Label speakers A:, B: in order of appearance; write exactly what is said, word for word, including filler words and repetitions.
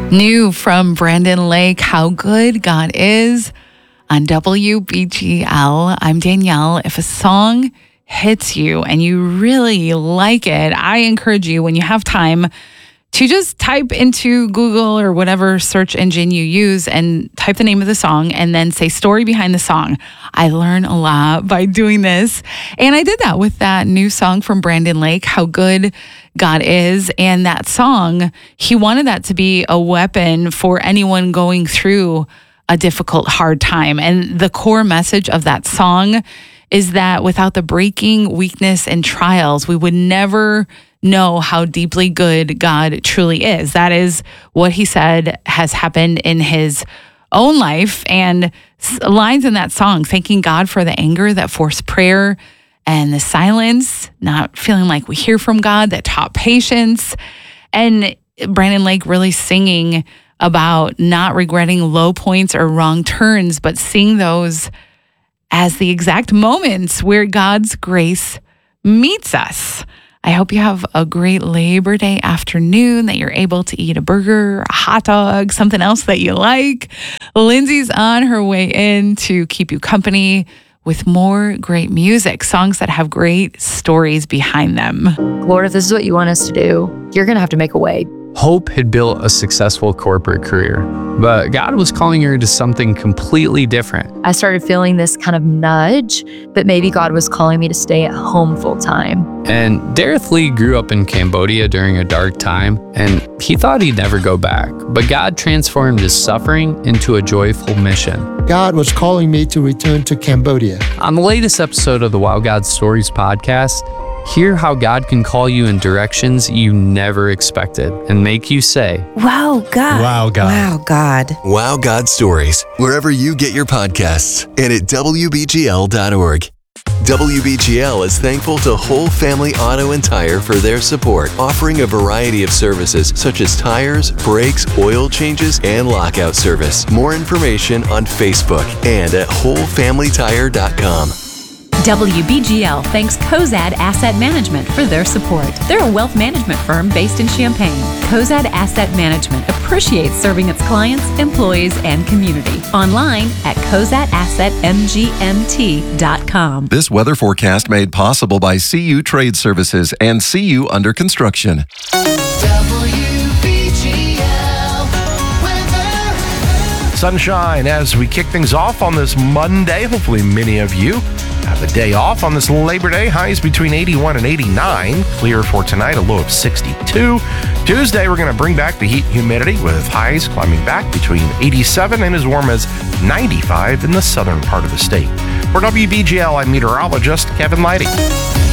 A: New from Brandon Lake, How Good God Is on W B G L. I'm Danielle. If a song hits you and you really like it, I encourage you, when you have time, to just type into Google or whatever search engine you use and type the name of the song and then say story behind the song. I learn a lot by doing this. And I did that with that new song from Brandon Lake, How Good God Is. And that song, he wanted that to be a weapon for anyone going through a difficult, hard time. And the core message of that song is that without the breaking, weakness, and trials, we would never know how deeply good God truly is. That is what he said has happened in his own life. And lines in that song, thanking God for the anger that forced prayer and the silence, not feeling like we hear from God, that taught patience. And Brandon Lake really singing about not regretting low points or wrong turns, but seeing those as the exact moments where God's grace meets us. I hope you have a great Labor Day afternoon, that you're able to eat a burger, a hot dog, something else that you like. Lindsay's on her way in to keep you company with more great music, songs that have great stories behind them.
B: Lord, if this is what you want us to do, you're going to have to make a way.
C: Hope had built a successful corporate career, but God was calling her to something completely different.
B: I started feeling this kind of nudge that maybe God was calling me to stay at home full time.
C: And Dareth Lee grew up in Cambodia during a dark time, and he thought he'd never go back. But God transformed his suffering into a joyful mission.
D: God was calling me to return to Cambodia.
C: On the latest episode of the Wow God Stories podcast, hear how God can call you in directions you never expected and make you say,
E: Wow, God.
F: Wow, God.
E: Wow, God.
G: Wow God Stories, wherever you get your podcasts and at W B G L dot org. W B G L is thankful to Whole Family Auto and Tire for their support, offering a variety of services such as tires, brakes, oil changes, and lockout service. More information on Facebook and at whole family tire dot com.
H: W B G L thanks Cozad Asset Management for their support. They're a wealth management firm based in Champaign. Cozad Asset Management appreciates serving its clients, employees, and community. Online at cozad asset m g m t dot com.
I: This weather forecast made possible by C U Trade Services and C U Under Construction.
F: Sunshine as we kick things off on this Monday. Hopefully many of you have a day off on this Labor Day. Highs between eighty-one and eighty-nine. Clear for tonight, a low of sixty-two. Tuesday, we're going to bring back the heat and humidity with highs climbing back between eighty-seven and as warm as ninety-five in the southern part of the state. For W B G L, I'm meteorologist Kevin Leidy.